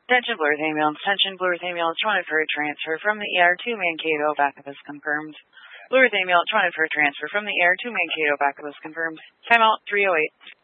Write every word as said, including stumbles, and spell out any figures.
Attention Blue Earth Ambulance. Attention Blue Earth Ambulance. twenty for a transfer from the E R to Mankato. Backup is confirmed. Blue Earth Ambulance. twenty for a transfer from the E R to Mankato. Backup is confirmed. Timeout three oh eight.